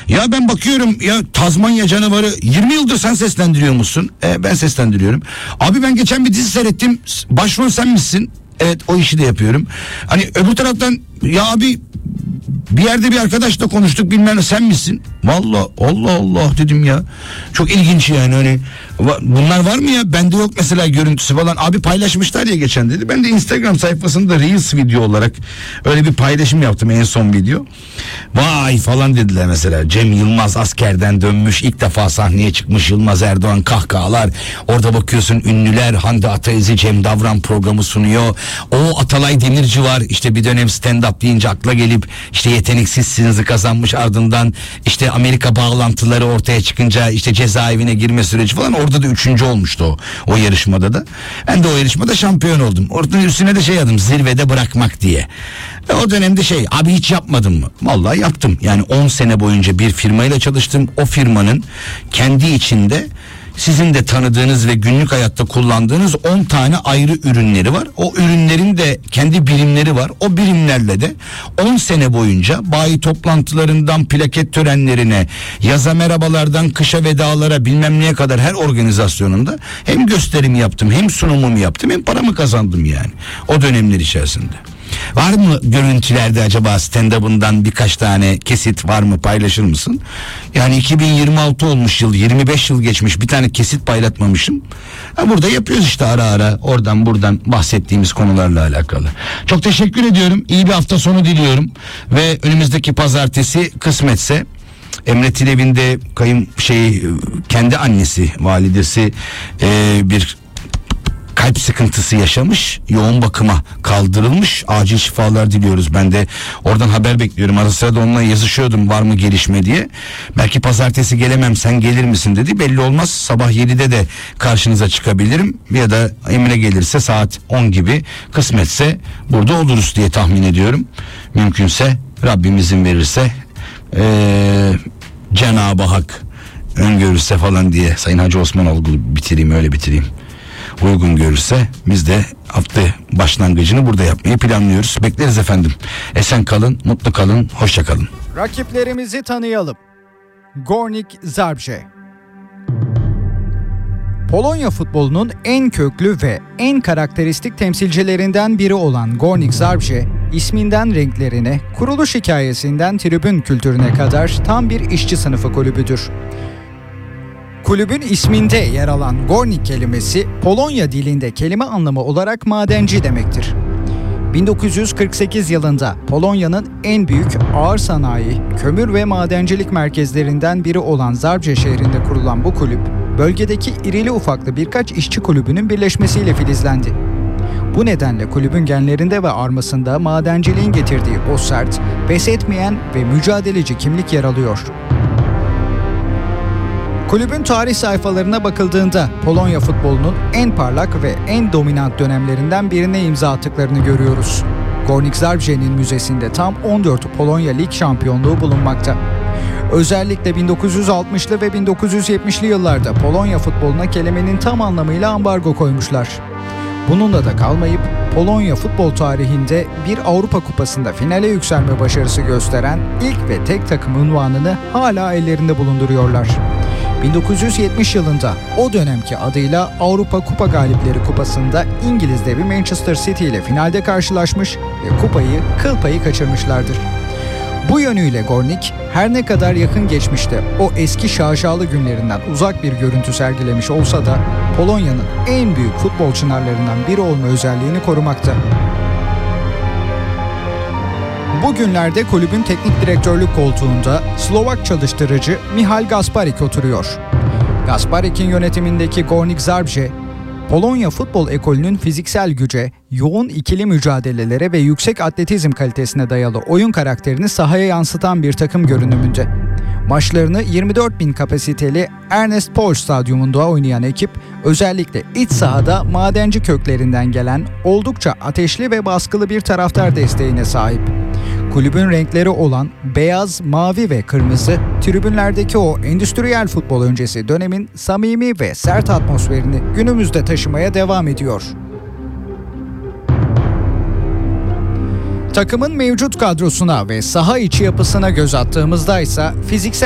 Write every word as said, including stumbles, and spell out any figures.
Ya ben bakıyorum ya, Tazmanya canavarı yirmi yıldır sen seslendiriyor musun? E, ben seslendiriyorum. Abi ben geçen bir dizi seyrettim. Başrol sen misin? Evet, o işi de yapıyorum. Hani öbür taraftan ya abi bir yerde bir arkadaşla konuştuk, bilmem ne, sen misin? Vallahi Allah Allah dedim ya. Çok ilginç yani, hani bunlar var mı ya? Bende yok mesela görüntüsü falan. Abi paylaşmışlar ya geçen dedi. Ben de Instagram sayfasında Reels video olarak öyle bir paylaşım yaptım, en son video. Vay falan dediler mesela. Cem Yılmaz askerden dönmüş, ilk defa sahneye çıkmış Yılmaz Erdoğan, kahkahalar. Orada bakıyorsun ünlüler, Hande Ataizi, Cem Davran programı sunuyor. O Atalay Demirci var, işte bir dönem stand up deyince akla gelip işte yeteneksizsinizi kazanmış, ardından işte Amerika bağlantıları ortaya çıkınca işte cezaevine girme süreci falan, orada da üçüncü olmuştu o, o yarışmada da. Ben de o yarışmada şampiyon oldum. Oradan üstüne de şey adım, zirvede bırakmak diye. Ve o dönemde şey, abi hiç yapmadın mı? Vallahi yaptım. Yani on sene boyunca bir firmayla çalıştım. O firmanın kendi içinde sizin de tanıdığınız ve günlük hayatta kullandığınız on tane ayrı ürünleri var. O ürünlerin de kendi birimleri var. O birimlerle de on sene boyunca bayi toplantılarından plaket törenlerine, yaza merhabalardan kışa vedalara, bilmem neye kadar her organizasyonunda hem gösterim yaptım, hem sunumumu yaptım, hem paramı kazandım yani o dönemler içerisinde. Var mı görüntülerde acaba stand-up'ından birkaç tane kesit var mı, paylaşır mısın? Yani iki bin yirmi altı olmuş yıl, yirmi beş yıl geçmiş, bir tane kesit paylaşmamışım. Ha, burada yapıyoruz işte ara ara, oradan buradan bahsettiğimiz konularla alakalı. Çok teşekkür ediyorum. İyi bir hafta sonu diliyorum. Ve önümüzdeki pazartesi kısmetse Emre Tilev'inde kayın şey kendi annesi, validesi e, bir kalp sıkıntısı yaşamış, yoğun bakıma kaldırılmış, acil şifalar diliyoruz. Ben de oradan haber bekliyorum, ara sıra da onunla yazışıyordum var mı gelişme diye. Belki pazartesi gelemem, sen gelir misin dedi, belli olmaz, sabah yedide de karşınıza çıkabilirim ya da Emre gelirse saat on gibi, kısmetse burada oluruz diye tahmin ediyorum. Mümkünse, Rabbim izin verirse, ee, Cenab-ı Hak öngörürse falan diye Sayın Hacı Osmanoğlu bitireyim, öyle bitireyim. Uygun görürse biz de hafta başlangıcını burada yapmayı planlıyoruz. Bekleriz efendim. Esen kalın, mutlu kalın, hoşça kalın. Rakiplerimizi tanıyalım. Górnik Zabrze. Polonya futbolunun en köklü ve en karakteristik temsilcilerinden biri olan Górnik Zabrze, isminden renklerine, kuruluş hikayesinden tribün kültürüne kadar tam bir işçi sınıfı kulübüdür. Kulübün isminde yer alan Górnik kelimesi Polonya dilinde kelime anlamı olarak madenci demektir. bin dokuz yüz kırk sekiz yılında Polonya'nın en büyük ağır sanayi, kömür ve madencilik merkezlerinden biri olan Zabrze şehrinde kurulan bu kulüp, bölgedeki irili ufaklı birkaç işçi kulübünün birleşmesiyle filizlendi. Bu nedenle kulübün genlerinde ve armasında madenciliğin getirdiği o sert, pes etmeyen ve mücadeleci kimlik yer alıyor. Kulübün tarih sayfalarına bakıldığında Polonya futbolunun en parlak ve en dominant dönemlerinden birine imza attıklarını görüyoruz. Górnik Zabrze'nin müzesinde tam on dört Polonya Lig şampiyonluğu bulunmakta. Özellikle bin dokuz yüz altmışlı ve bin dokuz yüz yetmişli yıllarda Polonya futboluna kelimenin tam anlamıyla ambargo koymuşlar. Bununla da kalmayıp Polonya futbol tarihinde bir Avrupa Kupası'nda finale yükselme başarısı gösteren ilk ve tek takım unvanını hala ellerinde bulunduruyorlar. bin dokuz yüz yetmiş yılında o dönemki adıyla Avrupa Kupa Galipleri Kupası'nda İngiliz devi Manchester City ile finalde karşılaşmış ve kupayı kıl payı kaçırmışlardır. Bu yönüyle Górnik her ne kadar yakın geçmişte o eski şaşalı günlerinden uzak bir görüntü sergilemiş olsa da Polonya'nın en büyük futbol çınarlarından biri olma özelliğini korumakta. Bugünlerde kulübün teknik direktörlük koltuğunda Slovak çalıştırıcı Michal Gasparik oturuyor. Gasparik'in yönetimindeki Górnik Zabrze, Polonya futbol ekolünün fiziksel güce, yoğun ikili mücadelelere ve yüksek atletizm kalitesine dayalı oyun karakterini sahaya yansıtan bir takım görünümünde. Maçlarını yirmi dört bin kapasiteli Ernest Pohl Stadyumunda oynayan ekip, özellikle iç sahada madenci köklerinden gelen oldukça ateşli ve baskılı bir taraftar desteğine sahip. Kulübün renkleri olan beyaz, mavi ve kırmızı, tribünlerdeki o endüstriyel futbol öncesi dönemin samimi ve sert atmosferini günümüzde taşımaya devam ediyor. Takımın mevcut kadrosuna ve saha içi yapısına göz attığımızda ise fiziksel